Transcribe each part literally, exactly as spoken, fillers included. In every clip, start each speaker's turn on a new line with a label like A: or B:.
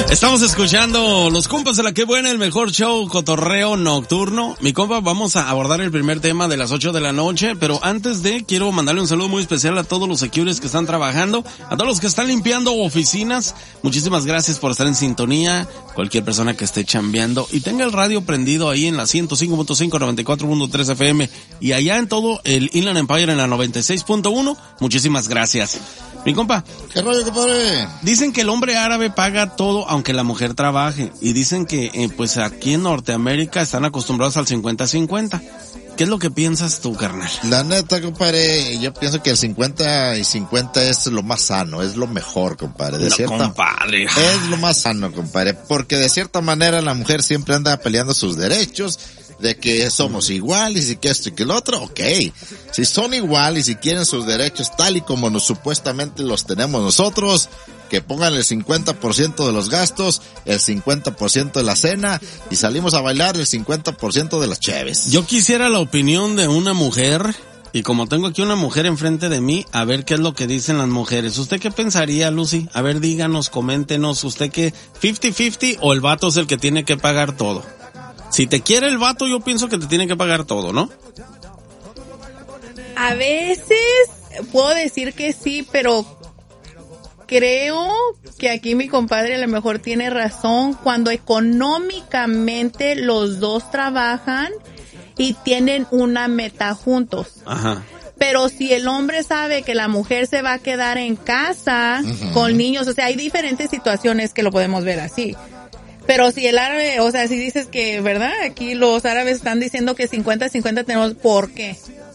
A: Estamos escuchando Los Compas de la Que Buena, el mejor show cotorreo nocturno. Mi compa, vamos a abordar el primer tema de las ocho de la noche, pero antes de, quiero mandarle un saludo muy especial a todos los securities que están trabajando, a todos los que están limpiando oficinas. Muchísimas gracias por estar en sintonía. Cualquier persona que esté chambeando y tenga el radio prendido ahí en la ciento cinco punto cinco, noventa y cuatro punto tres F M y allá en todo el Inland Empire en la noventa y seis punto uno, muchísimas gracias. Mi compa.
B: ¿Qué rollo, compadre?
A: Dicen que el hombre árabe paga todo aunque la mujer trabaje. Y dicen que, eh, pues aquí en Norteamérica están acostumbrados al cincuenta cincuenta. ¿Qué es lo que piensas tú, carnal?
B: La neta, compadre, yo pienso que el cincuenta y cincuenta es lo más sano, es lo mejor, compadre. De
A: no,
B: cierta,
A: compadre.
B: Es lo más sano, compadre. Porque de cierta manera la mujer siempre anda peleando sus derechos, de que somos iguales y que esto y que el otro, ok. Si son iguales y quieren sus derechos tal y como nos supuestamente los tenemos nosotros, que pongan el cincuenta por ciento de los gastos, el cincuenta por ciento de la cena y salimos a bailar el cincuenta por ciento de las cheves.
A: Yo quisiera la opinión de una mujer, y como tengo aquí una mujer enfrente de mí, a ver qué es lo que dicen las mujeres. ¿Usted qué pensaría, Lucy? A ver, díganos, coméntenos, ¿usted qué? ¿cincuenta cincuenta o el vato es el que tiene que pagar todo? Si te quiere el vato, yo pienso que te tiene que pagar todo, ¿no?
C: A veces puedo decir que sí, pero creo que aquí mi compadre a lo mejor tiene razón cuando económicamente los dos trabajan y tienen una meta juntos.
A: Ajá.
C: Pero si el hombre sabe que la mujer se va a quedar en casa uh-huh. con niños, o sea, hay diferentes situaciones que lo podemos ver así. Pero si el árabe, o sea, si dices que, ¿verdad? Aquí los árabes están diciendo que cincuenta cincuenta tenemos, ¿por qué?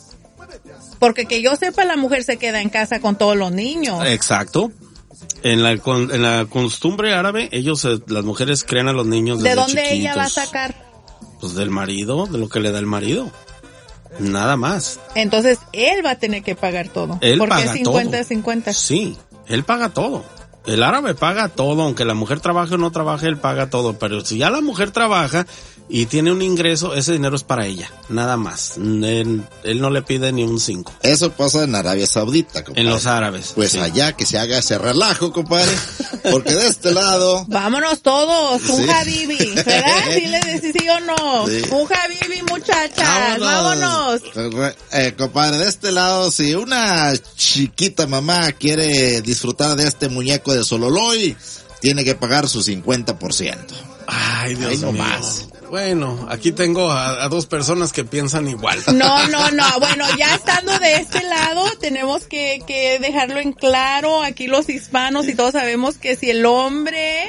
C: Porque que yo sepa, la mujer se queda en casa con todos los niños.
A: Exacto. En la en la costumbre árabe, ellos, las mujeres crían a los niños desde
C: ¿De dónde
A: chiquitos.
C: ella va a sacar?
A: Pues del marido, de lo que le da el marido. Nada más.
C: Entonces, él va a tener que pagar todo.
A: Él
C: porque
A: paga
C: es cincuenta
A: todo.
C: cincuenta.
A: Sí, él paga todo. El árabe paga todo, aunque la mujer trabaje o no trabaje, él paga todo. Pero si ya la mujer trabaja y tiene un ingreso, ese dinero es para ella, nada más. Él, él no le pide ni un cinco.
B: Eso pasa en Arabia Saudita, compadre.
A: En los árabes.
B: Pues
A: sí.
B: Allá que se haga ese relajo, compadre. Porque de este lado...
C: Vámonos todos, un
B: sí.
C: habibi, ¿verdad? ¿Sí le decís sí o no? Sí. Un habibi, muchachas, vámonos.
B: vámonos. Eh, compadre, de este lado, si una chiquita mamá quiere disfrutar de este muñeco de Sololoy, tiene que pagar su cincuenta por ciento.
A: Ay, Dios
B: Ahí
A: mío.
B: Nomás.
A: Bueno, aquí tengo a, a dos personas que piensan igual.
C: No, no, no. Bueno, ya estando de este lado, tenemos que, que dejarlo en claro. Aquí los hispanos y todos sabemos que si el hombre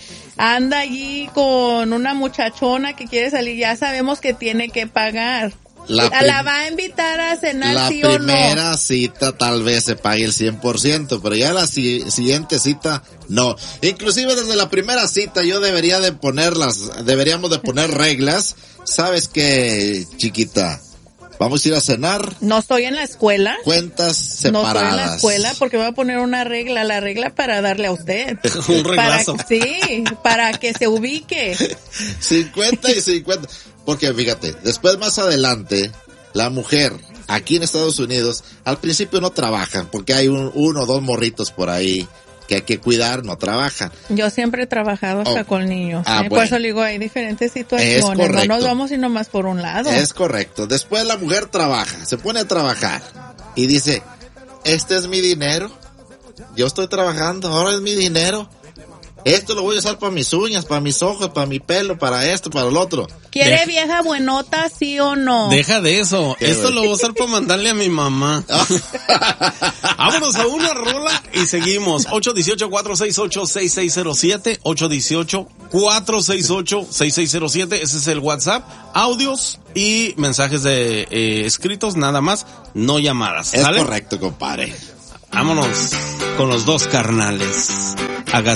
C: anda allí con una muchachona que quiere salir, ya sabemos que tiene que pagar. La, prim- la va a invitar a cenar,
B: la
C: sí o no.
B: La primera cita tal vez se pague el cien por ciento, pero ya la si- siguiente cita, no. Inclusive desde la primera cita yo debería de ponerlas, deberíamos de poner reglas. ¿Sabes qué, chiquita? Vamos a ir a cenar.
C: No estoy en la escuela.
B: Cuentas separadas.
C: No estoy en la escuela porque voy a poner una regla, la regla para darle a usted.
A: Un reglazo.
C: Para, sí, para que se ubique.
B: cincuenta y cincuenta. Porque fíjate, después más adelante, la mujer aquí en Estados Unidos, al principio no trabaja, porque hay un, uno o dos morritos por ahí que hay que cuidar, no trabajan.
C: Yo siempre he trabajado hasta
B: oh.
C: con niños.
B: Ah,
C: ¿eh?
B: bueno.
C: Por eso le digo, hay diferentes situaciones. No nos vamos y nomás por un lado.
B: Es correcto. Después la mujer trabaja, se pone a trabajar y dice, este es mi dinero. Yo estoy trabajando, ahora es mi dinero. Esto lo voy a usar para mis uñas, para mis ojos, para mi pelo, para esto, para el otro.
C: ¿Quiere
A: Deja,
C: vieja buenota, sí o no?
A: Deja de eso. Esto lo voy a usar para mandarle a mi mamá. Vámonos a una rola y seguimos. ocho uno ocho, cuatro seis ocho, seis seis cero siete. ocho uno ocho, cuatro seis ocho, seis seis cero siete. Ese es el WhatsApp. Audios y mensajes de eh, escritos, nada más. No llamadas.
B: Es
A: ¿sale?
B: correcto, compadre.
A: Vámonos con los dos carnales.